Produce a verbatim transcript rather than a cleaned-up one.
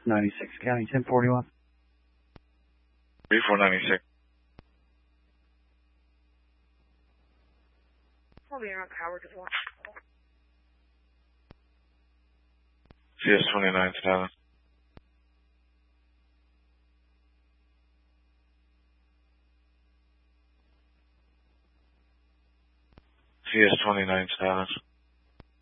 ninety-six County ten forty-one. three four ninety-six. C S twenty-nine Talon. C S twenty-nine Talon.